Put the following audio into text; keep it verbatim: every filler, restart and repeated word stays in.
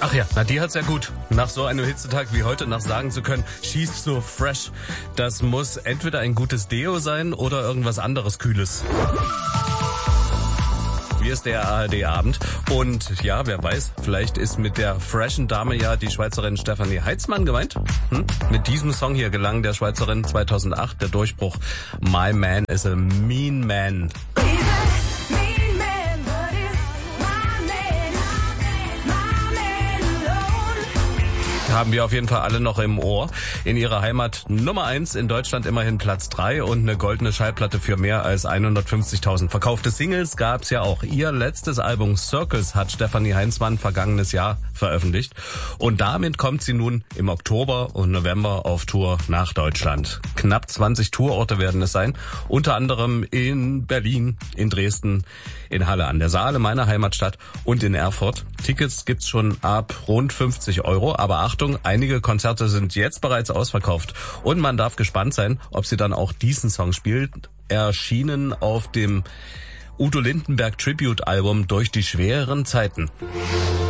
Ach ja, na die hat's ja gut. Nach so einem Hitzetag wie heute noch sagen zu können, she's so fresh. Das muss entweder ein gutes Deo sein oder irgendwas anderes Kühles. Hier ist der A R D-Abend. Und ja, wer weiß, vielleicht ist mit der freshen Dame ja die Schweizerin Stefanie Heitzmann gemeint. Hm? Mit diesem Song hier gelang der Schweizerin zweitausendacht der Durchbruch. My Man is a Mean Man. Haben wir auf jeden Fall alle noch im Ohr. In ihrer Heimat Nummer eins, in Deutschland immerhin Platz drei und eine goldene Schallplatte für mehr als hundertfünfzigtausend verkaufte Singles gab's ja auch. Ihr letztes Album Circles hat Stefanie Heitzmann vergangenes Jahr veröffentlicht und damit kommt sie nun im Oktober und November auf Tour nach Deutschland. Knapp zwanzig Tourorte werden es sein, unter anderem in Berlin, in Dresden, in Halle an der Saale, meiner Heimatstadt, und in Erfurt. Tickets gibt's schon ab rund fünfzig Euro, aber Achtung, einige Konzerte sind jetzt bereits ausverkauft und man darf gespannt sein, ob sie dann auch diesen Song spielt. Erschienen auf dem Udo Lindenberg Tribute Album Durch die schwereren Zeiten.